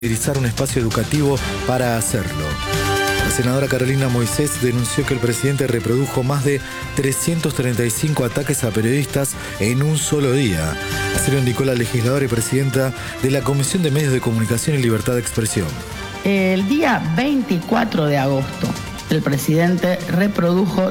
utilizar un espacio educativo para hacerlo. La senadora Carolina Moisés denunció que el presidente reprodujo más de 335 ataques a periodistas en un solo día. Así lo indicó la legisladora y presidenta de la Comisión de Medios de Comunicación y Libertad de Expresión. El día 24 de agosto, el presidente reprodujo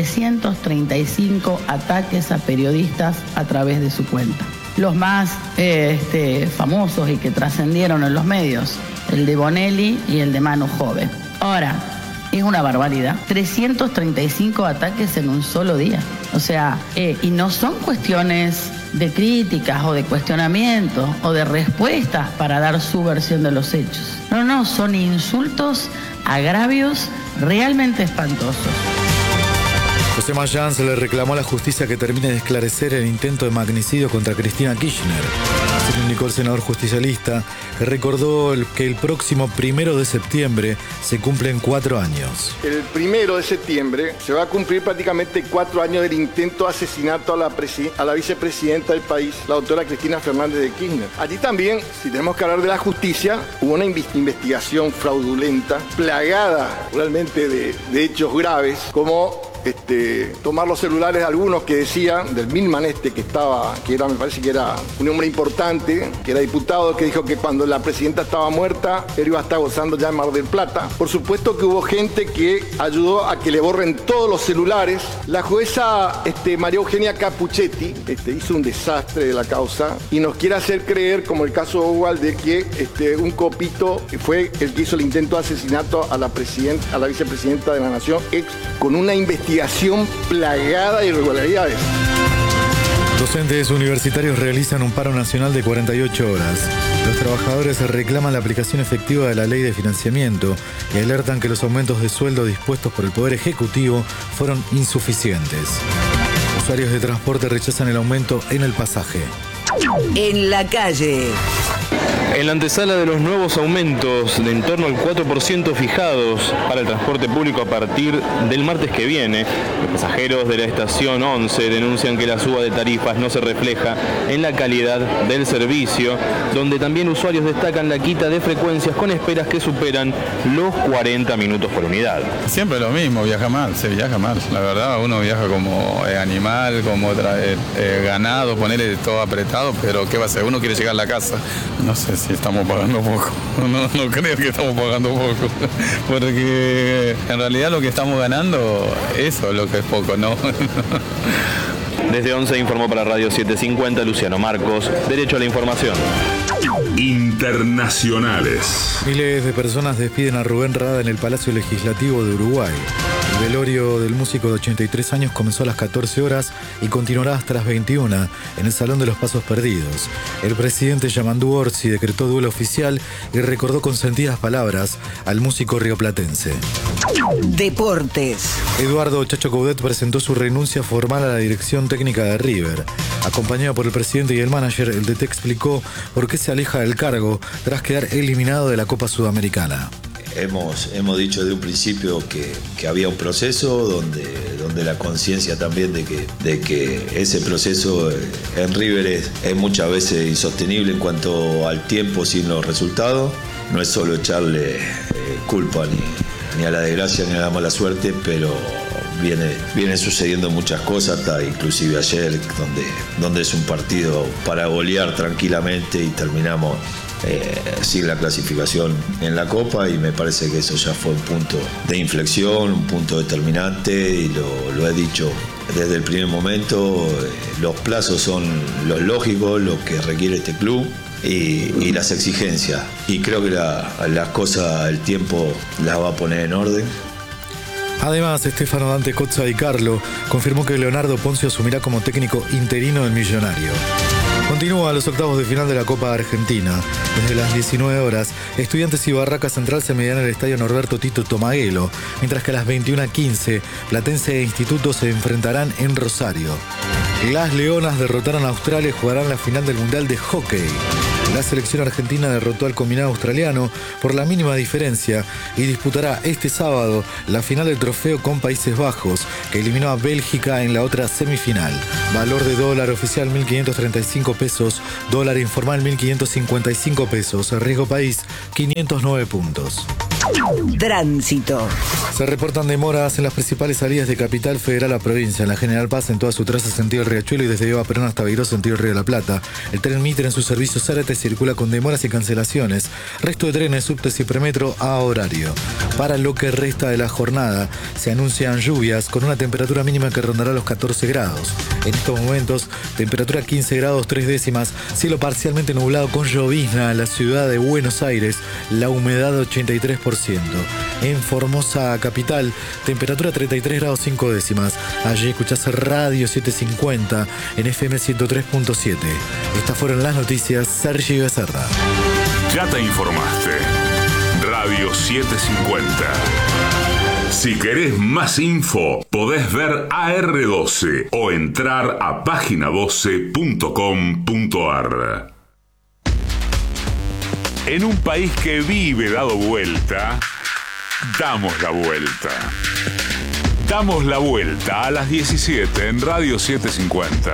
335 ataques a periodistas a través de su cuenta. Los más famosos y que trascendieron en los medios, el de Bonelli y el de Manu Jove. Ahora, es una barbaridad. 335 ataques en un solo día. O sea, y no son cuestiones de críticas o de cuestionamientos o de respuestas para dar su versión de los hechos. No, son insultos, agravios realmente espantosos. José Mayán se le reclamó a la justicia que termine de esclarecer el intento de magnicidio contra Cristina Kirchner. Se le indicó el senador justicialista, que recordó que el próximo 1 de septiembre se cumplen 4 años. El 1 de septiembre se va a cumplir prácticamente 4 años del intento de asesinato a la vicepresidenta del país, la doctora Cristina Fernández de Kirchner. Allí también, si tenemos que hablar de la justicia, hubo una investigación fraudulenta, plagada realmente de hechos graves, como tomar los celulares de algunos que decían, del Milman me parece que era un hombre importante, que era diputado, que dijo que cuando la presidenta estaba muerta, él iba a estar gozando ya en Mar del Plata. Por supuesto que hubo gente que ayudó a que le borren todos los celulares. La jueza María Eugenia Capuchetti hizo un desastre de la causa y nos quiere hacer creer, como el caso de Oval, de que un copito fue el que hizo el intento de asesinato a la vicepresidenta de la Nación, con una investigación plagada de irregularidades. Docentes universitarios realizan un paro nacional de 48 horas. Los trabajadores reclaman la aplicación efectiva de la ley de financiamiento y alertan que los aumentos de sueldo dispuestos por el Poder Ejecutivo fueron insuficientes. Usuarios de transporte rechazan el aumento en el pasaje. En la calle. En la antesala de los nuevos aumentos de en torno al 4% fijados para el transporte público a partir del martes que viene, los pasajeros de la estación 11 denuncian que la suba de tarifas no se refleja en la calidad del servicio, donde también usuarios destacan la quita de frecuencias con esperas que superan los 40 minutos por unidad. Siempre lo mismo, se viaja mal. La verdad, uno viaja como animal, como ganado, ponerle todo apretado, pero ¿qué va a hacer? Uno quiere llegar a la casa. No sé si estamos pagando poco. No creo que estamos pagando poco. Porque en realidad lo que estamos ganando, eso es lo que es poco, ¿no? Desde 11 informó para Radio 750 Luciano Marcos, Derecho a la Información. Internacionales. Miles de personas despiden a Rubén Rada en el Palacio Legislativo de Uruguay. El velorio del músico de 83 años comenzó a las 14 horas y continuará hasta las 21 en el Salón de los Pasos Perdidos. El presidente Yamandu Orsi decretó duelo oficial y recordó con sentidas palabras al músico rioplatense. Deportes. Eduardo Chacho Coudet presentó su renuncia formal a la dirección técnica de River. Acompañado por el presidente y el manager, el DT explicó por qué se aleja del cargo tras quedar eliminado de la Copa Sudamericana. Hemos dicho desde un principio que había un proceso donde la conciencia también de que ese proceso en River es muchas veces insostenible en cuanto al tiempo sin los resultados. No es solo echarle culpa ni a la desgracia ni a la mala suerte, pero vienen sucediendo muchas cosas, hasta inclusive ayer, donde es un partido para golear tranquilamente y terminamos sin la clasificación en la Copa, y me parece que eso ya fue un punto de inflexión, un punto determinante, y lo he dicho desde el primer momento. Los plazos son los lógicos, lo que requiere este club y las exigencias, y creo que las cosas, el tiempo las va a poner en orden. Además, Estefano Dante Cozza Di Carlo confirmó que Leonardo Poncio asumirá como técnico interino del Millonario. Continúa los octavos de final de la Copa Argentina. Desde las 19 horas, Estudiantes y Barraca Central se medirán en el estadio Norberto Tito Tomaguelo, mientras que a las 21:15, Platense e Instituto se enfrentarán en Rosario. Las Leonas derrotaron a Australia y jugarán la final del Mundial de Hockey. La selección argentina derrotó al combinado australiano por la mínima diferencia y disputará este sábado la final del trofeo con Países Bajos, que eliminó a Bélgica en la otra semifinal. Valor de dólar oficial 1.535 pesos, dólar informal 1.555 pesos, riesgo país 509 puntos. Tránsito. Se reportan demoras en las principales salidas de Capital Federal a provincia. En la General Paz en toda su traza sentido el Riachuelo y desde Eva Perón hasta Beiró sentido el Río de la Plata. El tren Mitre en su servicio Zárate circula con demoras y cancelaciones. Resto de trenes, subtes y premetro a horario. Para lo que resta de la jornada se anuncian lluvias con una temperatura mínima que rondará los 14 grados. En estos momentos, temperatura 15 grados 3 décimas, cielo parcialmente nublado con llovizna en la ciudad de Buenos Aires, la humedad 83%. En Formosa capital, temperatura 33 grados 5 décimas. Allí escuchás Radio 750 en FM 103.7. Estas fueron las noticias. Sergi Becerra. Ya te informaste. Radio 750. Si querés más info, podés ver AR12 o entrar a página12.com.ar. En un país que vive dado vuelta, damos la vuelta. Damos la vuelta a las 17 en Radio 750.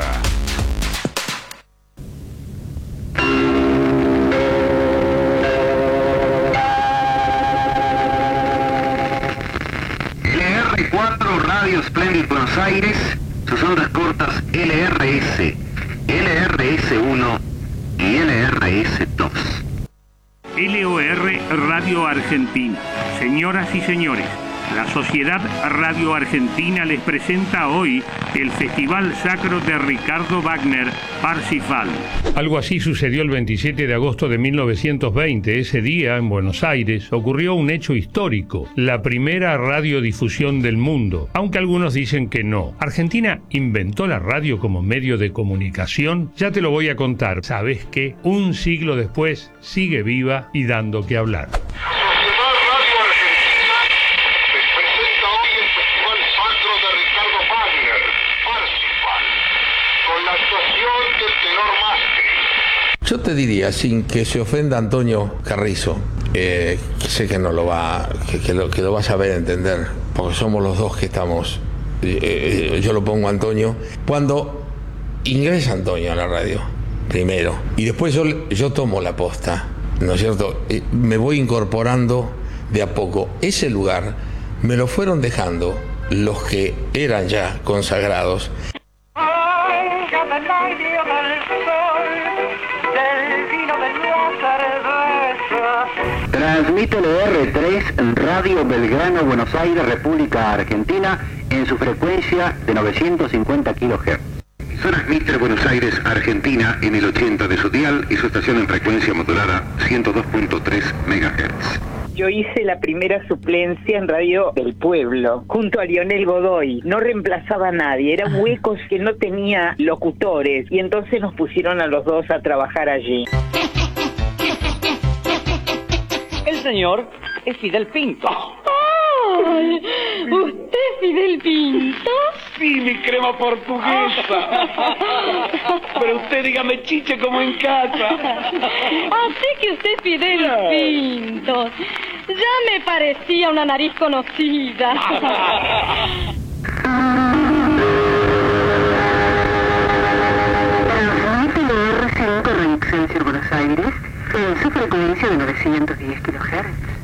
LR4 Radio Splendid Buenos Aires, sus ondas cortas LRS, LRS1 y LRS2. LOR Radio Argentina. Señoras y señores, la Sociedad Radio Argentina les presenta hoy el Festival Sacro de Ricardo Wagner, Parsifal. Algo así sucedió el 27 de agosto de 1920. Ese día, en Buenos Aires, ocurrió un hecho histórico, la primera radiodifusión del mundo, aunque algunos dicen que no. Argentina inventó la radio como medio de comunicación. Ya te lo voy a contar. ¿Sabes qué? Un siglo después, sigue viva y dando que hablar. Yo te diría, sin que se ofenda Antonio Carrizo, que sé que no lo va, que lo vas a ver entender, porque somos los dos que estamos, yo lo pongo a Antonio, cuando ingresa Antonio a la radio, primero, y después yo tomo la posta, ¿no es cierto? Me voy incorporando de a poco. Ese lugar me lo fueron dejando los que eran ya consagrados. Transmite LR3 Radio Belgrano, Buenos Aires, República Argentina, en su frecuencia de 950 kHz. Zona Mitre, Buenos Aires, Argentina, en el 80 de su dial y su estación en frecuencia modulada 102.3 MHz. Yo hice la primera suplencia en Radio del Pueblo, junto a Lionel Godoy. No reemplazaba a nadie, eran huecos que no tenía locutores, y entonces nos pusieron a los dos a trabajar allí. El señor es Fidel Pinto. ¡Ay! ¿Usted es Fidel Pinto? Sí, mi crema portuguesa. Pero usted dígame chiche como en casa. Así que usted es Fidel Pinto. Ya me parecía una nariz conocida. Transmite LR5 Radio Excelsior Buenos Aires en su frecuencia de 910 kHz.